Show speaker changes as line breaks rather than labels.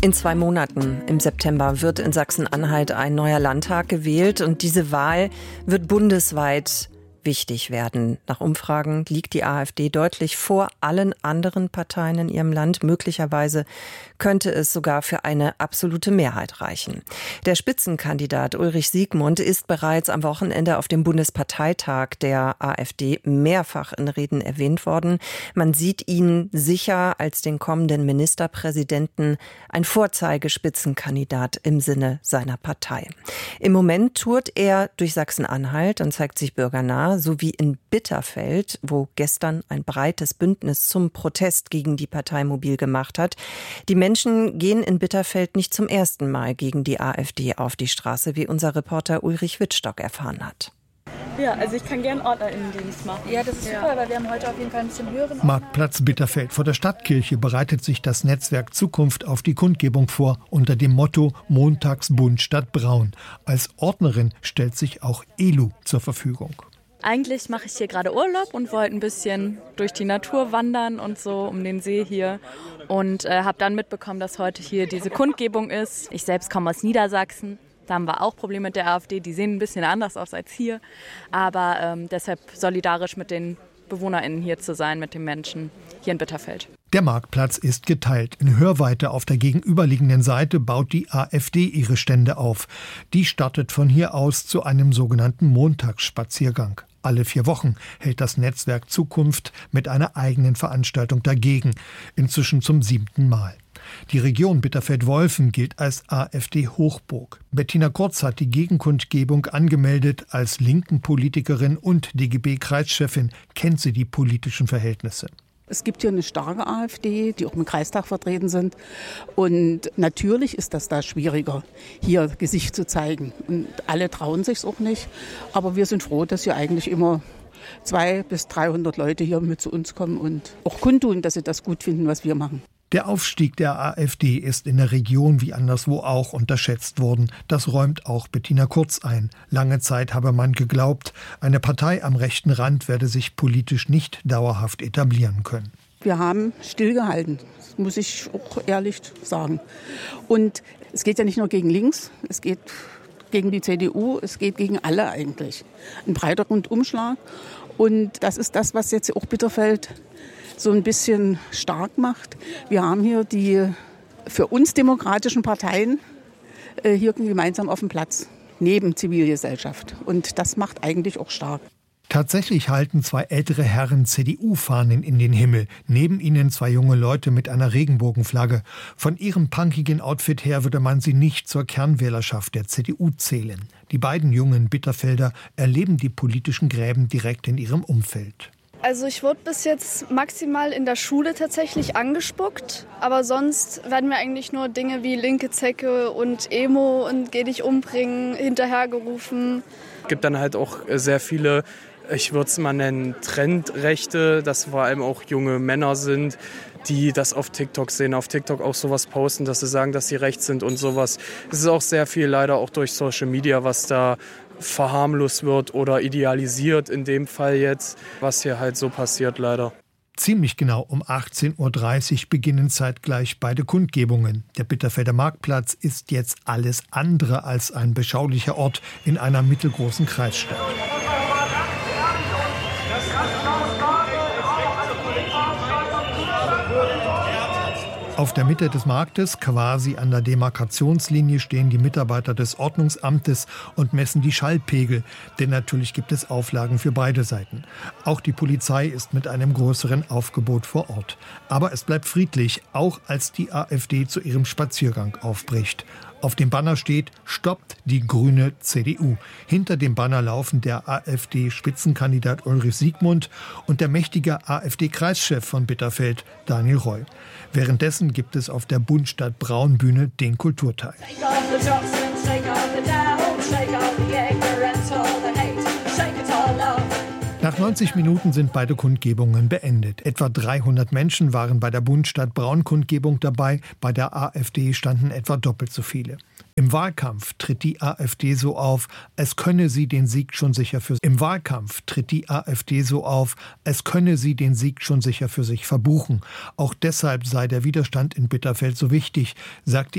In 2 Monaten, im September, wird in Sachsen-Anhalt ein neuer Landtag gewählt und diese Wahl wird bundesweit wichtig werden. Nach Umfragen liegt die AfD deutlich vor allen anderen Parteien in ihrem Land. Möglicherweise könnte es sogar für eine absolute Mehrheit reichen. Der Spitzenkandidat Ulrich Siegmund ist bereits am Wochenende auf dem Bundesparteitag der AfD mehrfach in Reden erwähnt worden. Man sieht ihn sicher als den kommenden Ministerpräsidenten, ein Vorzeigespitzenkandidat im Sinne seiner Partei. Im Moment tourt er durch Sachsen-Anhalt und zeigt sich bürgernah, sowie in Bitterfeld, wo gestern ein breites Bündnis zum Protest gegen die Partei mobil gemacht hat. Die Menschen gehen in Bitterfeld nicht zum ersten Mal gegen die AfD auf die Straße, wie unser Reporter Ulrich Wittstock erfahren hat.
Ja, also ich kann gerne OrdnerInnendienst machen.
Ja, das ist super, weil wir haben heute auf jeden Fall ein bisschen höheren...
Marktplatz Bitterfeld. Vor der Stadtkirche bereitet sich das Netzwerk Zukunft auf die Kundgebung vor, unter dem Motto Montagsbund statt Braun. Als Ordnerin stellt sich auch Elu zur Verfügung.
Eigentlich mache ich hier gerade Urlaub und wollte ein bisschen durch die Natur wandern und so um den See hier und habe dann mitbekommen, dass heute hier diese Kundgebung ist. Ich selbst komme aus Niedersachsen. Da haben wir auch Probleme mit der AfD. Die sehen ein bisschen anders aus als hier. Aber deshalb solidarisch mit den BewohnerInnen hier zu sein, mit den Menschen hier in Bitterfeld.
Der Marktplatz ist geteilt. In Hörweite auf der gegenüberliegenden Seite baut die AfD ihre Stände auf. Die startet von hier aus zu einem sogenannten Montagsspaziergang. Alle 4 Wochen hält das Netzwerk Zukunft mit einer eigenen Veranstaltung dagegen. Inzwischen zum 7. Mal. Die Region Bitterfeld-Wolfen gilt als AfD-Hochburg. Bettina Kurz hat die Gegenkundgebung angemeldet. Als linken Politikerin und DGB-Kreischefin kennt sie die politischen Verhältnisse.
Es gibt hier eine starke AfD, die auch im Kreistag vertreten sind. Und natürlich ist das da schwieriger, hier Gesicht zu zeigen. Und alle trauen sich es auch nicht. Aber wir sind froh, dass hier eigentlich immer 200 bis 300 Leute hier mit zu uns kommen und auch kundtun, dass sie das gut finden, was wir machen.
Der Aufstieg der AfD ist in der Region wie anderswo auch unterschätzt worden. Das räumt auch Bettina Kurz ein. Lange Zeit habe man geglaubt, eine Partei am rechten Rand werde sich politisch nicht dauerhaft etablieren können.
Wir haben stillgehalten, das muss ich auch ehrlich sagen. Und es geht ja nicht nur gegen links, es geht gegen die CDU, es geht gegen alle eigentlich. Ein breiter Rundumschlag. Und das ist das, was jetzt auch Bitterfeld so ein bisschen stark macht. Wir haben hier die für uns demokratischen Parteien hier gemeinsam auf dem Platz, neben Zivilgesellschaft. Und das macht eigentlich auch stark.
Tatsächlich halten 2 ältere Herren CDU-Fahnen in den Himmel. Neben ihnen 2 junge Leute mit einer Regenbogenflagge. Von ihrem punkigen Outfit her würde man sie nicht zur Kernwählerschaft der CDU zählen. Die beiden jungen Bitterfelder erleben die politischen Gräben direkt in ihrem Umfeld.
Also ich wurde bis jetzt maximal in der Schule tatsächlich angespuckt, aber sonst werden mir eigentlich nur Dinge wie linke Zecke und Emo und geh dich umbringen hinterhergerufen.
Es gibt dann halt auch sehr viele, ich würde es mal nennen, Trendrechte, dass vor allem auch junge Männer sind, die das auf TikTok sehen, auf TikTok auch sowas posten, dass sie sagen, dass sie rechts sind und sowas. Es ist auch sehr viel leider auch durch Social Media, was da verharmlost wird oder idealisiert in dem Fall jetzt, was hier halt so passiert leider.
Ziemlich genau um 18.30 Uhr beginnen zeitgleich beide Kundgebungen. Der Bitterfelder Marktplatz ist jetzt alles andere als ein beschaulicher Ort in einer mittelgroßen Kreisstadt. Auf der Mitte des Marktes, quasi an der Demarkationslinie, stehen die Mitarbeiter des Ordnungsamtes und messen die Schallpegel. Denn natürlich gibt es Auflagen für beide Seiten. Auch die Polizei ist mit einem größeren Aufgebot vor Ort. Aber es bleibt friedlich, auch als die AfD zu ihrem Spaziergang aufbricht. Auf dem Banner steht, stoppt die grüne CDU. Hinter dem Banner laufen der AfD-Spitzenkandidat Ulrich Siegmund und der mächtige AfD-Kreischef von Bitterfeld, Daniel Roy. Währenddessen gibt es auf der Bund statt Braun Bühne den Kulturteil. Nach 90 Minuten sind beide Kundgebungen beendet. Etwa 300 Menschen waren bei der Bund statt Braun Kundgebung dabei. Bei der AfD standen etwa doppelt so viele. Im Wahlkampf tritt die AfD so auf, als könne sie den Sieg schon sicher für sich verbuchen. Auch deshalb sei der Widerstand in Bitterfeld so wichtig, sagt